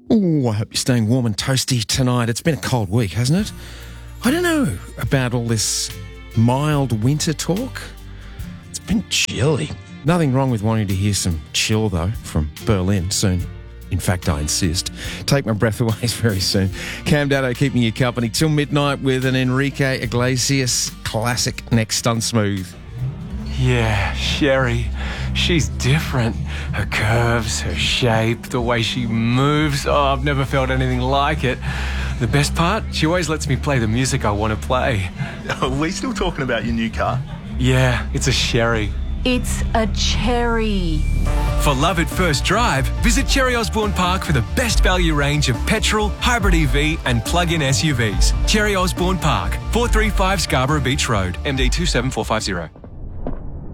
Oh, I hope you're staying warm and toasty tonight. It's been a cold week, hasn't it? I don't know about all this mild winter talk. It's been chilly. Nothing wrong with wanting to hear some chill, though, from Berlin soon. In fact, I insist. Take my breath away very soon. Cam Dado keeping you company till midnight with an Enrique Iglesias classic next on Smooth. Yeah, Sherry. She's different. Her curves, her shape, the way she moves. Oh, I've never felt anything like it. The best part? She always lets me play the music I want to play. Are we still talking about your new car? Yeah, it's a Sherry. It's a cherry. For love at first drive, visit Cherry Osborne Park for the best value range of petrol, hybrid EV and plug-in SUVs. Cherry Osborne Park, 435 Scarborough Beach Road, MD 27450.